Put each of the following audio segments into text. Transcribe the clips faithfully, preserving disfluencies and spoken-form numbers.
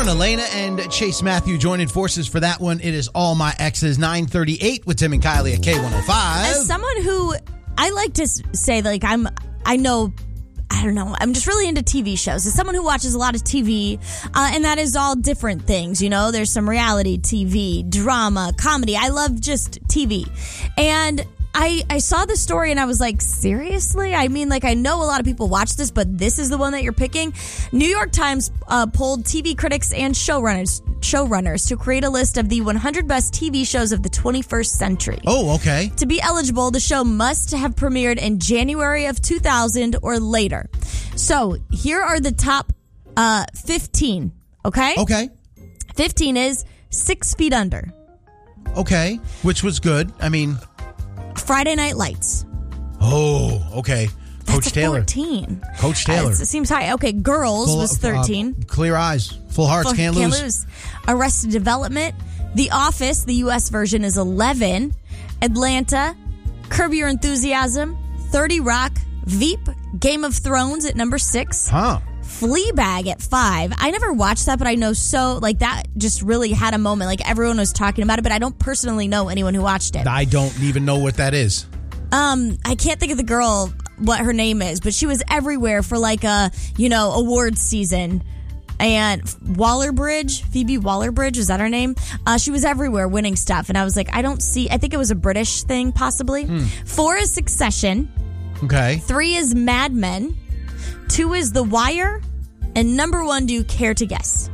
Lauren, Elena, and Chase Matthew joining forces for that one. It is All My Exes, nine thirty-eight with Tim and Kylie at K one oh five. As someone who, I like to say, like, I'm, I know, I don't know, I'm just really into T V shows. As someone who watches a lot of T V, uh, and that is all different things, you know, there's some reality T V, drama, comedy. I love just T V. And I, I saw the story and I was like, seriously? I mean, like, I know a lot of people watch this, but this is the one that you're picking? New York Times uh, polled T V critics and showrunners showrunners to create a list of the one hundred best T V shows of the twenty-first century. Oh, okay. To be eligible, the show must have premiered in January of two thousand or later. So here are the top uh, fifteen, okay? Okay. fifteen is Six Feet Under. Okay, which was good. I mean... Friday Night Lights. Oh, okay. Coach That's a Taylor. fourteen. Coach Taylor. Uh, it seems high. Okay, Girls Full, was thirteen. Uh, clear eyes. Full hearts. Full, can't, can't lose. lose. Arrested Development. The Office, the U S version, is eleven. Atlanta. Curb Your Enthusiasm. thirty Rock. Veep. Game of Thrones at number six. Huh. Fleabag at five. I never watched that, but I know so, like, that just really had a moment. Like, everyone was talking about it, but I don't personally know anyone who watched it. I don't even know what that is. Um, I can't think of the girl, what her name is, but she was everywhere for, like, a, you know, awards season. And Waller-Bridge, Phoebe Waller-Bridge, is that her name? Uh, she was everywhere winning stuff. And I was like, I don't see, I think it was a British thing, possibly. Hmm. Four is Succession. Okay. Three is Mad Men. Two is The Wire. And number one, do you care to guess?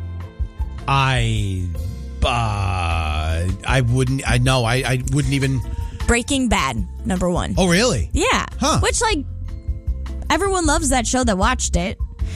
I, uh, I wouldn't, I know, I, I wouldn't even. Breaking Bad, number one. Oh, really? Yeah. Huh. Which, like, everyone loves that show that watched it.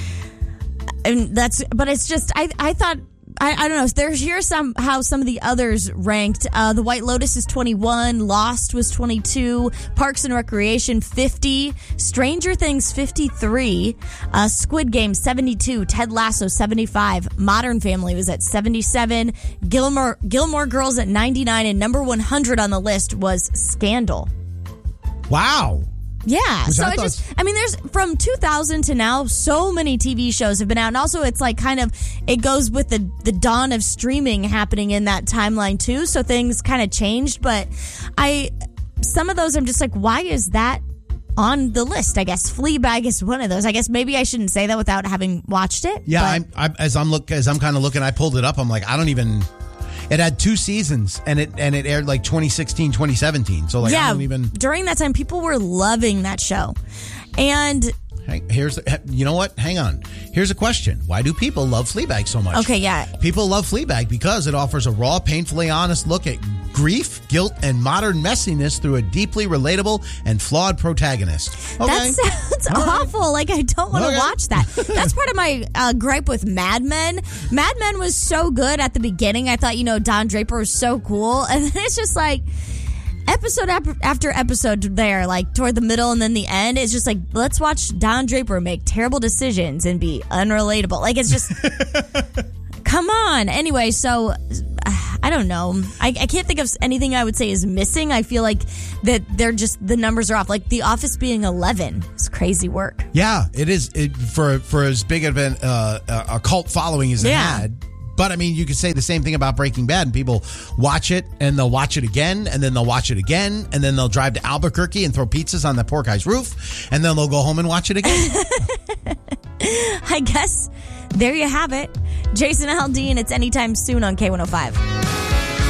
And that's, but it's just, I, I thought, I, I don't know. There's here's some how some of the others ranked. Uh, The White Lotus is twenty-one. Lost was twenty-two. Parks and Recreation fifty. Stranger Things fifty-three. Uh, Squid Game seventy-two. Ted Lasso seventy-five. Modern Family was at seventy-seven. Gilmore Gilmore Girls at ninety-nine, and number one hundred on the list was Scandal. Wow. Yeah, Which so I I thought- just, I mean, there's from two thousand to now, so many T V shows have been out. And also, it's like kind of, it goes with the, the dawn of streaming happening in that timeline too. So things kind of changed. But I, some of those, I'm just like, why is that on the list? I guess Fleabag is one of those. I guess maybe I shouldn't say that without having watched it. Yeah, but- I'm, I'm, as I'm look, as I'm kind of looking, I pulled it up. I'm like, I don't even. It had two seasons, and it and it aired like twenty sixteen, twenty seventeen. So like, yeah, I don't even. During that time, people were loving that show, and. Hang, here's, you know what? Hang on. Here's a question. Why do people love Fleabag so much? Okay, yeah. People love Fleabag because it offers a raw, painfully honest look at grief, guilt, and modern messiness through a deeply relatable and flawed protagonist. Okay. That sounds All right. awful. Like, I don't want to Okay. watch that. That's part of my uh, gripe with Mad Men. Mad Men was so good at the beginning. I thought, you know, Don Draper was so cool. And then it's just like, episode after episode there, like toward the middle and then the end, it's just like, let's watch Don Draper make terrible decisions and be unrelatable. Like, it's just, come on. Anyway, so I don't know. I, I can't think of anything I would say is missing. I feel like that they're just, the numbers are off. Like The Office being eleven is crazy work. Yeah, it is it, for for as big of an, uh, a cult following as it Yeah. had. But, I mean, you could say the same thing about Breaking Bad. And people watch it, and they'll watch it again, and then they'll watch it again, and then they'll drive to Albuquerque and throw pizzas on the poor guy's roof, and then they'll go home and watch it again. I guess there you have it. Jason Aldean, it's Anytime Soon on K one oh five.